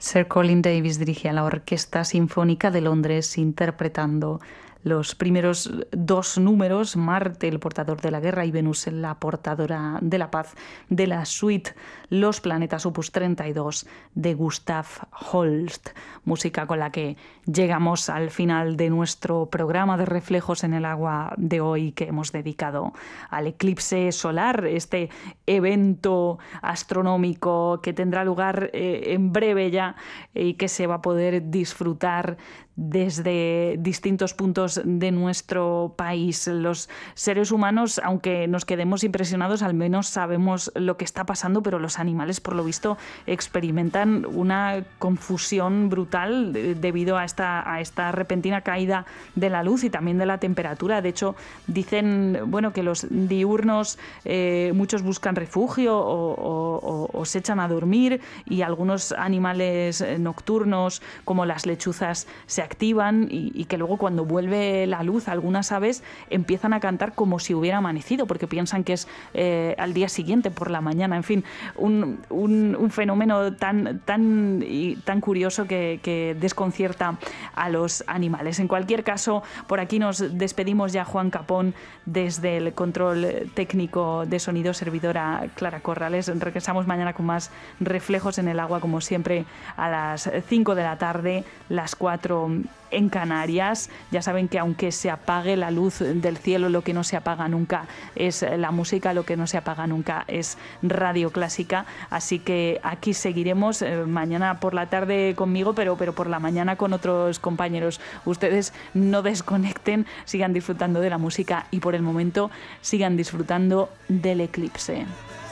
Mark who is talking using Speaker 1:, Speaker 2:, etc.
Speaker 1: Sir Colin Davis dirigía la Orquesta Sinfónica de Londres interpretando los primeros dos números, Marte, el portador de la guerra, y Venus, la portadora de la paz, de la suite Los planetas opus 32 de Gustav Holst, música con la que llegamos al final de nuestro programa de Reflejos en el Agua de hoy, que hemos dedicado al eclipse solar, este evento astronómico que tendrá lugar en breve ya y que se va a poder disfrutar desde distintos puntos de nuestro país. Los seres humanos, aunque nos quedemos impresionados, al menos sabemos lo que está pasando, pero los animales, por lo visto, experimentan una confusión brutal debido a esta repentina caída de la luz y también de la temperatura. De hecho, dicen que los diurnos, muchos buscan refugio o se echan a dormir, y algunos animales nocturnos, como las lechuzas, se activan y que luego, cuando vuelve la luz, algunas aves empiezan a cantar como si hubiera amanecido, porque piensan que es al día siguiente por la mañana. En fin, un fenómeno tan curioso que desconcierta a los animales. En cualquier caso, por aquí nos despedimos ya. Juan Capón desde el control técnico de sonido, servidora Clara Corrales. Regresamos mañana con más Reflejos en el Agua, como siempre, a las 5 de la tarde, las 4 en Canarias. Ya saben que aunque se apague la luz del cielo, lo que no se apaga nunca es la música, lo que no se apaga nunca es Radio Clásica. Así que aquí seguiremos mañana por la tarde conmigo, pero por la mañana con otros compañeros. Ustedes no desconecten, sigan disfrutando de la música y por el momento sigan disfrutando del eclipse.